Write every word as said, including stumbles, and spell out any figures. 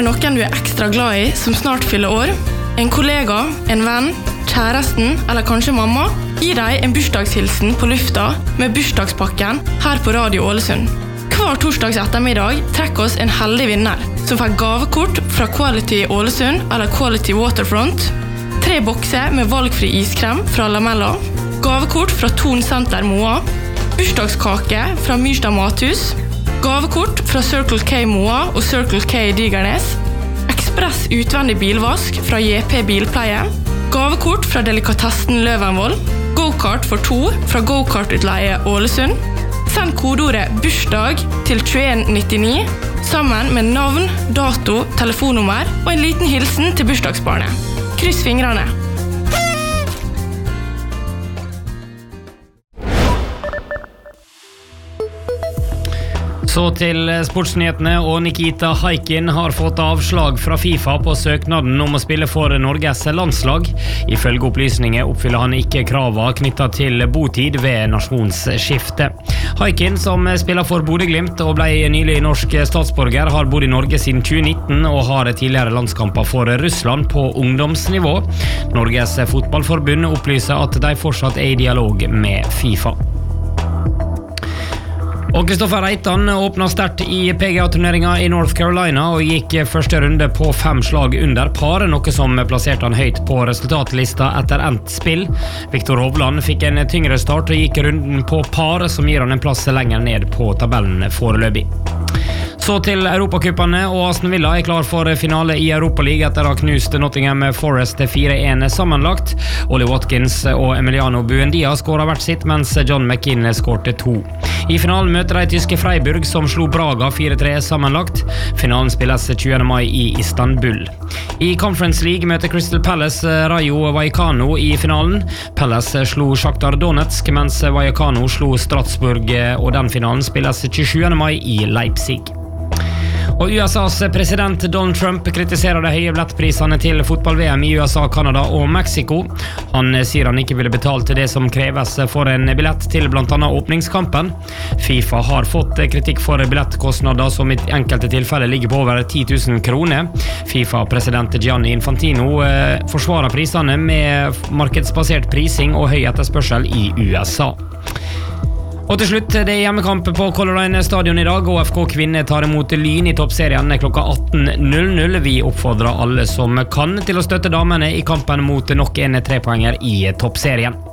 det noen du er ekstra glad i som snart fyller år? En kollega, en venn, kjæresten eller kanskje mamma? Gi deg en bursdagshilsen på lufta med bursdagspakken her på Radio Ålesund. Hver torsdags ettermiddag trekker oss en heldig vinner som får gavekort fra Quality Ålesund eller Quality Waterfront, tre bokser med valgfri iskrem fra Lamella, gavekort fra Thon Center Moa, bursdagskake fra Myrstad Mathus, gavekort fra Circle K Moa og Circle K Digernes, ekspress utvendig bilvask fra J P Bilpleie, gavekort fra Delikatessen Løvenvoll, go-kart for to fra Go-kart-utleie Ålesund. Send kodeordet bursdag til tjueen nittini sammen med navn, dato, telefonnummer og en liten hilsen til bursdagsbarnet. Kryss fingrene! Så til sportsnyhetene, og Nikita Haikin har fått avslag fra FIFA på søknaden om å spille for Norges landslag. Ifølge opplysninger oppfyller han ikke kravet knyttet til botid ved nasjonsskifte. Haikin, som spiller for Bodø Glimt og ble nylig norsk statsborger, har bodd i Norge siden tjue nitten og har tidligere landskamper for Russland på ungdomsnivå. Norges fotballforbund opplyser at de fortsatt er i dialog med FIFA. Og Kristoffer Reitan åpnet sterkt i P G A-turneringen i North Carolina og gikk første runde på fem slag under par, noe som plasserte han høyt på resultatlista etter endt spill. Viktor Hovland fikk en tyngre start og gikk runden på par, som gir han en plass lenger ned på tabellen foreløpig. Så til Europacuppene, og Aston Villa er klar for finale i Europa League etter å ha knust Nottingham Forest fire en sammenlagt. Ollie Watkins og Emiliano Buendia skåret hvert sitt, mens John McKinn skårte to. I finalen møter de tyske Freiburg, som slo Braga fire tre sammenlagt. Finalen spilles tjuende mai i Istanbul. I Conference League møter Crystal Palace Rayo Vallecano i finalen. Palace slo Shakhtar Donetsk, mens Vallecano slo Strasbourg, og den finalen spilles tjuesjuende mai i Leipzig. Og U S A's president Donald Trump kritiserer de høye billettprisene til fotball-V M i U S A, Canada og Mexico. Han sier han ikke ville betalt det som kreves for en billett til blant annet åpningskampen. FIFA har fått kritikk for billettkostnader som i enkelte tilfeller ligger på over ti tusen kroner. FIFA-president Gianni Infantino forsvarer prisene med markedsbasert prising og høy etterspørsel i U S A. Og til slutt, det er hjemmekamp på Color Line stadion i dag, og F K Kvinner tar imot Lyn i toppserien klokka atten null null. Vi oppfordrer alle som kan til å støtte damene i kampen mot nok en trepoenger i toppserien.